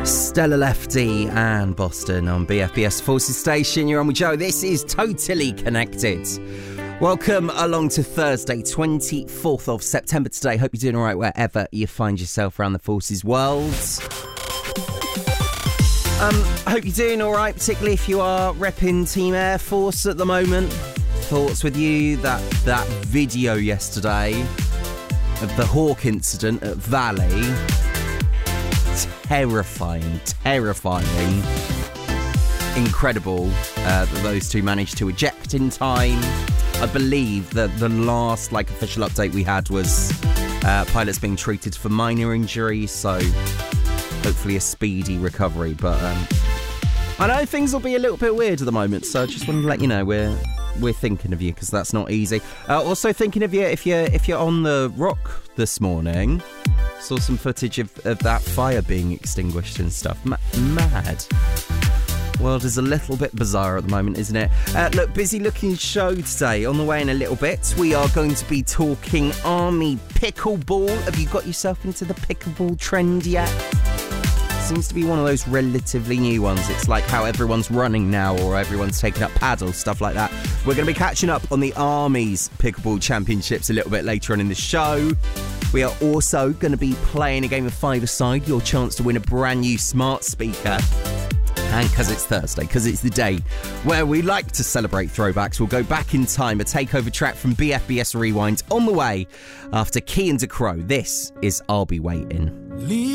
Stella Lefty and Boston on BFBS Forces Station. You're on with Joe. This is Totally Connected. Welcome along to Thursday, 24th of September today. Hope you're doing all right wherever you find yourself around the Forces world. I hope you're doing all right, particularly if you are repping Team Air Force at the moment. Thoughts with you, that video yesterday of the Hawk incident at Valley. Terrifying. Incredible that those two managed to eject in time. I believe that the last official update we had was pilots being treated for minor injuries, so hopefully a speedy recovery. But I know things will be a little bit weird at the moment, so I just wanted to let you know we're thinking of you, because that's not easy. Also thinking of you if you're on the rock this morning. Saw some footage of that fire being extinguished and stuff. Mad. World is a little bit bizarre at the moment, isn't it? Look, busy looking show today. On the way in a little bit, we are going to be talking Army pickleball. Have you got yourself into the pickleball trend yet? Seems to be one of those relatively new ones. It's like how everyone's running now, or everyone's taking up paddle, stuff like that. We're going to be catching up on the Army's pickleball championships a little bit later on in the show. We are also going to be playing a game of five-a-side, your chance to win a brand new smart speaker. And because it's Thursday, because it's the day where we like to celebrate throwbacks, we'll go back in time, a takeover track from BFBS Rewind on the way after Key and DeCrow. This is I'll Be Waiting.